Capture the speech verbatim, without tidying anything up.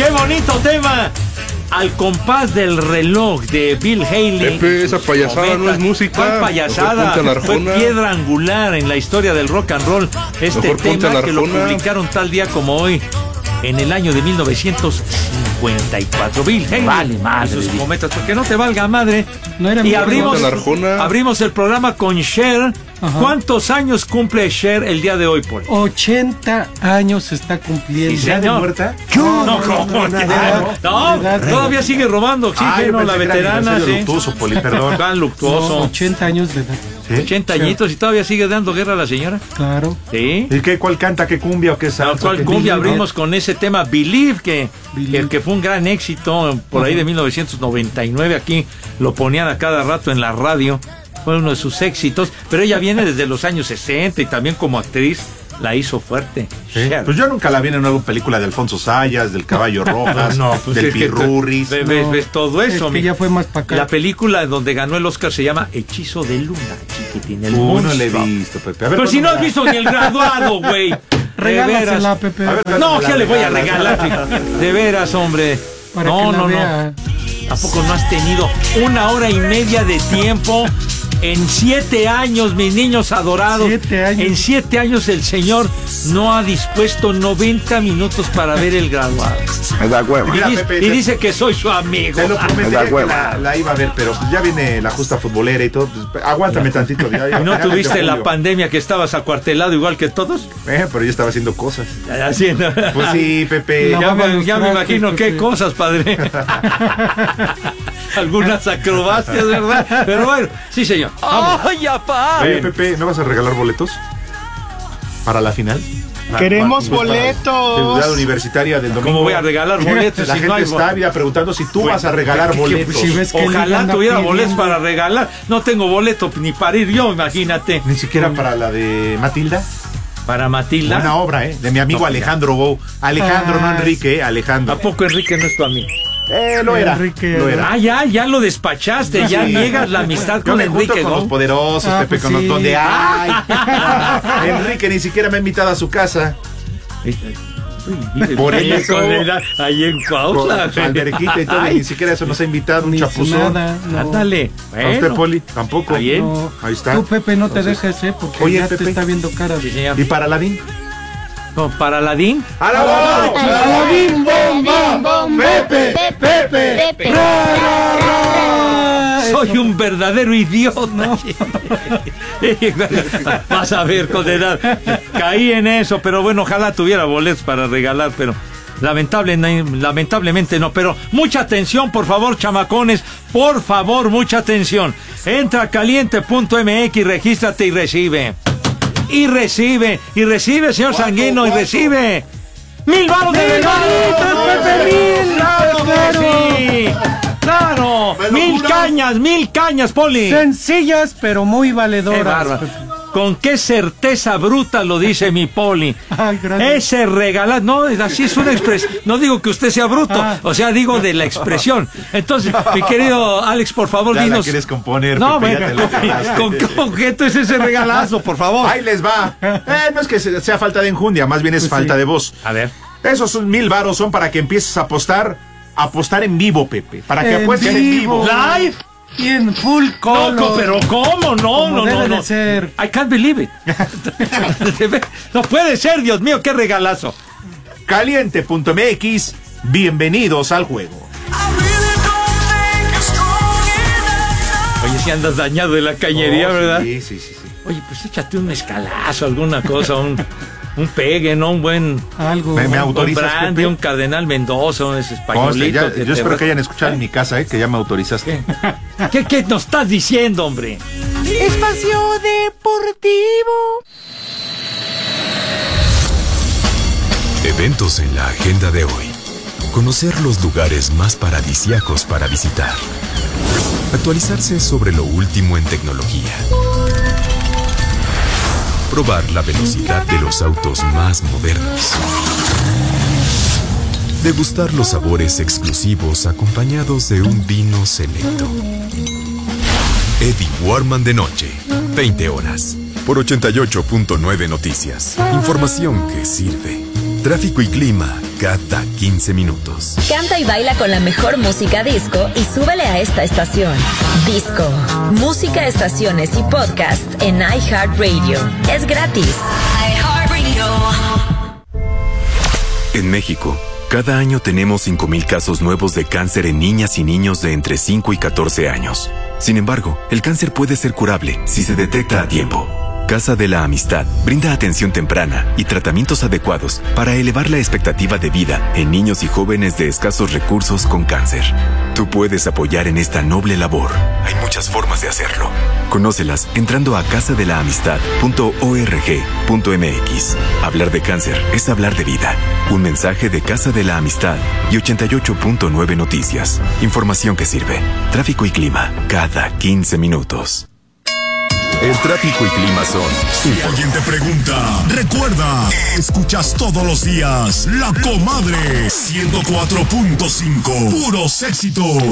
¡Qué bonito tema! Al compás del reloj de Bill Haley. Pepe, esa payasada Cometa. No es música. ¿Cuál payasada? Fue piedra angular en la historia del rock and roll. Este Mejor tema que lo publicaron tal día como hoy, en el año de mil novecientos cincuenta y cuatro. Bill Haley. Vale, madre. Y sus cometas, porque no te valga madre. No era y abrimos, abrimos el programa con Cher. Ajá. ¿Cuántos años cumple Cher el día de hoy, Paul? ochenta años está cumpliendo. ¿Y ¿Ya de muerta? No, no, no, no, no, no, no todavía sigue robando oxígeno, la veterana. Sí. Luctuoso, Poli, perdón. Tan luctuoso. No, ochenta años de edad. ¿Sí? ochenta añitos y todavía sigue dando guerra a la señora. Claro. ¿Sí? ¿Y qué, cuál canta, qué cumbia o qué salsa? No, ¿cuál cumbia? Abrimos con ese tema Believe, que, Believe. El que fue un gran éxito por ahí de mil novecientos noventa y nueve. Aquí lo ponían a cada rato en la radio. Fue uno de sus éxitos, pero ella viene desde los años sesenta y también como actriz la hizo fuerte. ¿Sí? Pues yo nunca la vi en una película de Alfonso Sayas, del Caballo Rojas, no, pues del Pirurris. Ves, ves, ves todo eso. Es que ya fue más para acá. La película donde ganó el Oscar se llama Hechizo de Luna, chiquitín. El uh, no le he visto, Pepe. A ver, pero si no has visto ni el graduado, güey. Regálasela, Pepe. Ver, no, ¿qué le voy a regalar? De veras, hombre. Para no, que la no, vea. no. ¿A poco no has tenido una hora y media de tiempo? En siete años, mis niños adorados, siete años. En siete años el señor no ha dispuesto noventa minutos para ver el graduado. Me da huevo. Y, Mira, dice, Pepe, y dice que soy su amigo. Te lo prometí que la, la iba a ver, pero pues ya viene la justa futbolera y todo. Pues, aguántame tantito. Ya, ya, ¿Y no ya tuviste la pandemia que estabas acuartelado igual que todos? Eh, pero yo estaba haciendo cosas. Haciendo. Pues sí, Pepe. Ya, me, ya me imagino qué cosas, padre. Algunas acrobacias, ¿verdad? Pero bueno, sí, señor. Vamos. ¡Ay, apá! Oye, Pepe, ¿no vas a regalar boletos para la final? Queremos pues, boletos. Ciudad Universitaria del domingo. ¿Cómo voy a regalar boletos? La si gente no hay está mira, preguntando si tú vas a regalar que, boletos. Que, si ves que ojalá tuviera pidiendo. boletos para regalar. No tengo boleto ni para ir yo, imagínate. Ni siquiera para la de Matilda. Para Matilda. Buena obra, ¿eh? De mi amigo no, Alejandro Gou. Alejandro, ah, no Enrique, ¿eh? Alejandro. ¿A poco Enrique no es tu amigo? Eh, lo era. Enrique, lo era. Ah, ya, ya lo despachaste, sí. Ya niegas la amistad yo con me Enrique, con ¿no? los poderosos, ah, Pepe, pues con sí. los donde hay. Enrique ni siquiera me ha invitado a su casa. Por eso, ahí en Cuautla, alberquita y todo, y ni siquiera eso nos ha invitado un chapuzón. Nada, no. Ándale. Bueno. ¿A usted, Poli? Tampoco. Bien. No. Ahí está. Tú, Pepe, no te Entonces, dejes, ¿eh? Porque oye, ya Pepe. te está viendo cara. Sí, señor. ¿Y para Aladín? No, ¿para Aladín? ¡Aladín! ¡Aladín, bomba! ¡Pepe! ¡Pepe! ¡Pepe! Soy un verdadero idiota. No. Vas a ver, condenado. Caí en eso, pero bueno, ojalá tuviera boletos para regalar, pero lamentable, lamentablemente no. Pero mucha atención, por favor, chamacones. Por favor, mucha atención. Entra a caliente punto m x, regístrate y recibe. Y recibe, y recibe, señor Sanguino, y recibe. ¡Mil baros de regalitos, Pepe! ¡Mil! ¡Claro que sí! ¡Claro! ¡Mil cañas, mil cañas, Poli! Sencillas, pero muy valedoras. Con qué certeza bruta lo dice mi Poli. Ay, gracias. Ese regalado, no, así es una expresión. No digo que usted sea bruto, ah. o sea, digo de la expresión. Entonces, mi querido Alex, por favor, ya dinos. La quieres componer, no, Pepe, bueno, ¿con qué objeto es ese regalazo, por favor? Ahí les va. Eh, no es que sea falta de enjundia, más bien es pues falta sí. de voz. A ver. Esos son mil varos, son para que empieces a apostar, a apostar en vivo, Pepe. Para que en apuestes vivo. en vivo. Live. Y en full color. No, pero ¿cómo? No, no, debe no, no. De ser. I can't believe it. No puede ser, Dios mío, qué regalazo. caliente punto m x, bienvenidos al juego. Oye, si andas dañado de la cañería, oh, ¿verdad? Sí, sí, sí, sí. Oye, pues échate un escalazo, alguna cosa, un, un pegue, ¿no? Un buen... Algo. ¿Me, me un, autorizas, un brandy, Pepe? un Cardenal Mendoza, un españolito. Conste, ya, yo espero va... que hayan escuchado ¿Eh? en mi casa, ¿eh? Que ya me autorizaste. ¿Qué? ¿Qué, qué nos estás diciendo, hombre? Espacio Deportivo. Eventos en la agenda de hoy. Conocer los lugares más paradisíacos para visitar. Actualizarse sobre lo último en tecnología. Probar la velocidad de los autos más modernos. Degustar los sabores exclusivos acompañados de un vino selecto. Eddie Warman de noche, veinte horas. Por ochenta y ocho punto nueve Noticias. Información que sirve. Tráfico y clima cada quince minutos. Canta y baila con la mejor música disco y súbele a esta estación. Disco. Música, estaciones y podcast en iHeartRadio. Es gratis. iHeartRadio. En México, cada año tenemos cinco mil casos nuevos de cáncer en niñas y niños de entre cinco y catorce años. Sin embargo, el cáncer puede ser curable si se detecta a tiempo. Casa de la Amistad brinda atención temprana y tratamientos adecuados para elevar la expectativa de vida en niños y jóvenes de escasos recursos con cáncer. Tú puedes apoyar en esta noble labor. Hay muchas formas de hacerlo. Conócelas entrando a casa de la amistad punto org punto m x. Hablar de cáncer es hablar de vida. Un mensaje de Casa de la Amistad y ochenta y ocho punto nueve Noticias. Información que sirve. Tráfico y clima cada quince minutos. El tráfico y clima son... Si alguien te pregunta, recuerda, escuchas todos los días La Comadre ciento cuatro punto cinco. Puros éxitos.